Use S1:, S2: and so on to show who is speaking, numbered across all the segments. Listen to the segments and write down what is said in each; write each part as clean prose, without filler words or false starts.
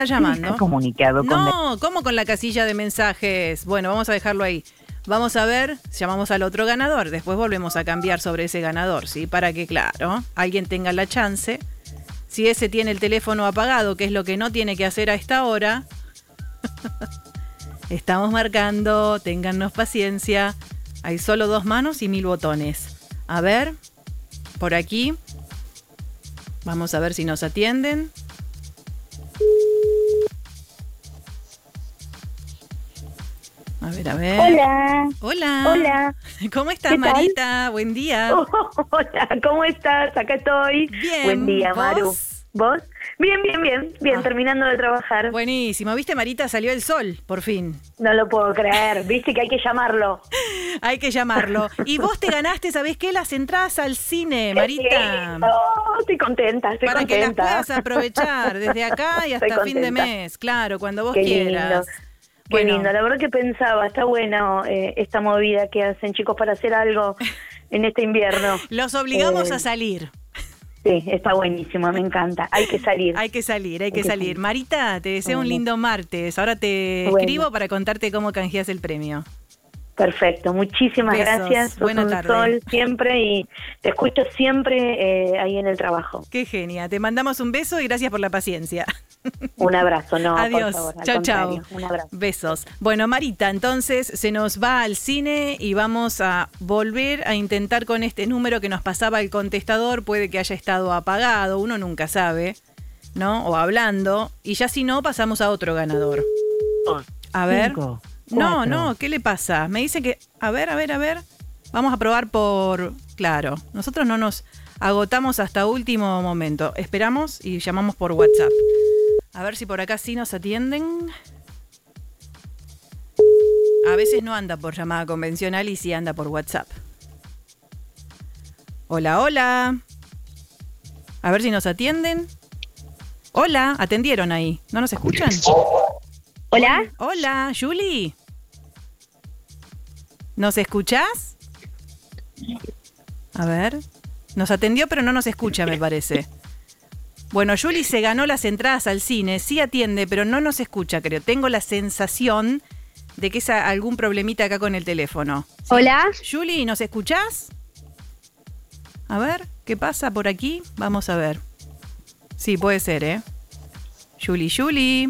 S1: Está llamando.
S2: Está comunicado con
S1: No, ¿cómo con la casilla de mensajes? Bueno, vamos a dejarlo ahí. Vamos a ver, llamamos al otro ganador, después volvemos a cambiar sobre ese ganador, ¿sí? Para que, claro, alguien tenga la chance. Si ese tiene el teléfono apagado, que es lo que no tiene que hacer a esta hora, estamos marcando, téngannos paciencia. Hay solo 2 manos y 1000 botones. A ver, por aquí. Vamos a ver si nos atienden. A ver, a ver.
S3: Hola.
S1: Hola.
S3: Hola.
S1: ¿Cómo estás, Marita? Buen día.
S3: Hola, ¿cómo estás? Acá estoy.
S1: Bien.
S3: Buen día, Maru.
S1: ¿Vos?
S3: ¿Vos? Bien, terminando de trabajar.
S1: Buenísimo. ¿Viste, Marita? Salió el sol, por fin.
S3: No lo puedo creer, viste que hay que llamarlo.
S1: Hay que llamarlo. Y vos te ganaste, ¿sabés qué? Las entradas al cine, Marita.
S3: Estoy contenta, estoy
S1: Para
S3: contenta.
S1: que las puedas aprovechar desde acá y hasta
S3: Estoy
S1: fin de
S3: contenta.
S1: mes. Claro, cuando vos
S3: Qué
S1: quieras.
S3: lindo. Qué
S1: Bueno.
S3: lindo, la verdad que pensaba, está bueno esta movida que hacen chicos para hacer algo en este invierno.
S1: Los obligamos a salir.
S3: Sí, está buenísimo, me encanta. Hay que salir.
S1: Hay que salir. Marita, te deseo un
S3: Bueno.
S1: lindo martes. Ahora te
S3: Bueno.
S1: escribo para contarte cómo canjeas el premio.
S3: Perfecto, muchísimas
S1: Besos.
S3: gracias. Sos
S1: Buena
S3: un
S1: tarde.
S3: sol siempre y te escucho siempre ahí en el trabajo.
S1: Qué genia. Te mandamos un beso y gracias por la paciencia.
S3: Un abrazo, no,
S1: Adiós.
S3: por favor, al
S1: Chau, chau.
S3: contrario, un abrazo.
S1: Besos. Bueno, Marita, entonces se nos va al cine y vamos a volver a intentar con este número que nos pasaba el contestador. Puede que haya estado apagado, uno nunca sabe, ¿no? O hablando. Y ya si no, pasamos a otro ganador. A ver.
S2: 5,
S1: No, ¿qué le pasa? Me dice que... A ver. Vamos a probar por... Claro, nosotros no nos agotamos hasta último momento. Esperamos y llamamos por WhatsApp. A ver si por acá sí nos atienden. A veces no anda por llamada convencional y sí anda por WhatsApp. Hola. A ver si nos atienden. Hola, atendieron ahí. ¿No nos escuchan?
S3: Hola.
S1: Hola, Julie. ¿Nos escuchás? A ver. Nos atendió, pero no nos escucha, me parece. Bueno, Julie se ganó las entradas al cine. Sí atiende, pero no nos escucha, creo. Tengo la sensación de que es algún problemita acá con el teléfono. ¿Sí?
S4: Hola.
S1: Julie, ¿nos escuchás? A ver, ¿qué pasa por aquí? Vamos a ver. Sí, puede ser, ¿eh? Julie.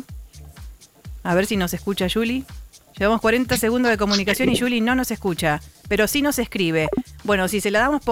S1: A ver si nos escucha Julie. Llevamos 40 segundos de comunicación y Julie no nos escucha, pero sí nos escribe. Bueno, si se la damos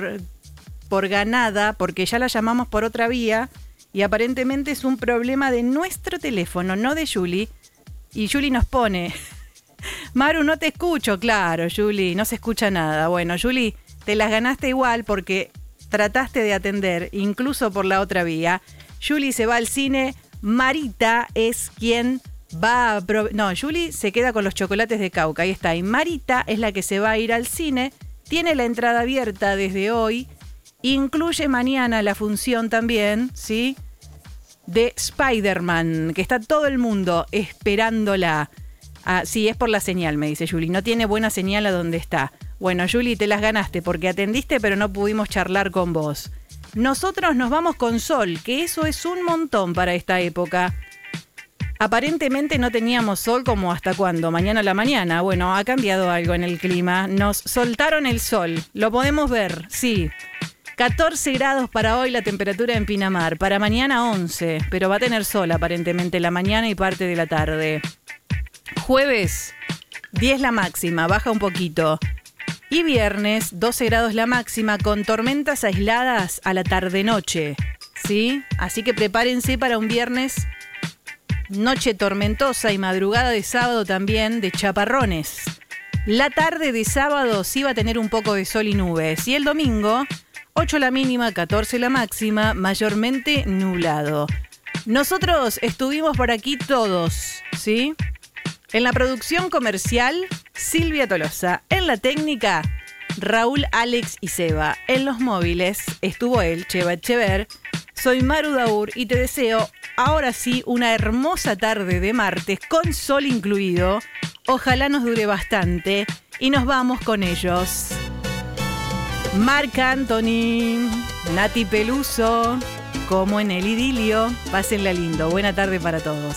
S1: por ganada, porque ya la llamamos por otra vía y aparentemente es un problema de nuestro teléfono, no de Julie. Y Julie nos pone, Maru, no te escucho. Claro, Julie, no se escucha nada. Bueno, Julie, te las ganaste igual porque trataste de atender, incluso por la otra vía. Julie se va al cine, Marita es quien va a... No, Julie se queda con los chocolates de Cauca, ahí está. Y Marita es la que se va a ir al cine, tiene la entrada abierta desde hoy, incluye mañana la función también, ¿sí? De Spider-Man, que está todo el mundo esperándola. Ah, sí, es por la señal, me dice Julie. No tiene buena señal a donde está. Bueno, Julie, te las ganaste porque atendiste, pero no pudimos charlar con vos. Nosotros nos vamos con sol, que eso es un montón para esta época. Aparentemente no teníamos sol como hasta cuándo, mañana a la mañana. Bueno, ha cambiado algo en el clima. Nos soltaron el sol, lo podemos ver, sí. 14 grados para hoy la temperatura en Pinamar, para mañana 11, pero va a tener sol aparentemente la mañana y parte de la tarde. Jueves, 10 la máxima, baja un poquito. Y viernes, 12 grados la máxima, con tormentas aisladas a la tarde-noche, ¿sí? Así que prepárense para un viernes, noche tormentosa y madrugada de sábado también de chaparrones. La tarde de sábado sí va a tener un poco de sol y nubes. Y el domingo, 8 la mínima, 14 la máxima, mayormente nublado. Nosotros estuvimos por aquí todos, ¿sí? En la producción comercial, Silvia Tolosa. En la técnica, Raúl, Alex y Seba. En los móviles estuvo él, Cheva Echever. Soy Maru Daur y te deseo ahora sí una hermosa tarde de martes con sol incluido. Ojalá nos dure bastante y nos vamos con ellos. Marc Anthony, Nati Peluso, como en el idilio. Pásenla lindo. Buena tarde para todos.